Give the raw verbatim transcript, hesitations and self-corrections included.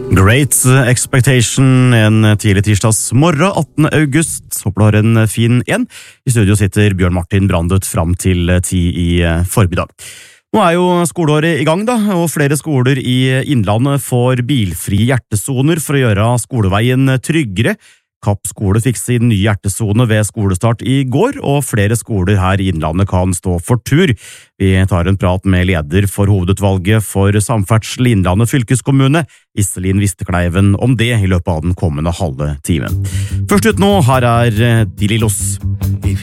Great Expectation, en tidlig tirsdags morgen, attende august. Håper du har en fin en. I studio sitter Bjørn Martin Brandet fram til ti i formiddag. Nå er jo skoleåret i gang da, og flere skoler i Innlandet får bilfrie hjertesoner for å gjøre skoleveien tryggere. Kapp skole fikk sin nye hjertesone ved skolestart i går, og flere skoler her i Innlandet kan stå for tur. Vi tar en prat med leder for hovedutvalget for samferdsel i Innlandet fylkeskommune, Iselin Vistekleiven, om det i løpet av den kommende halve timen. Først ut nå, her er De Lillos.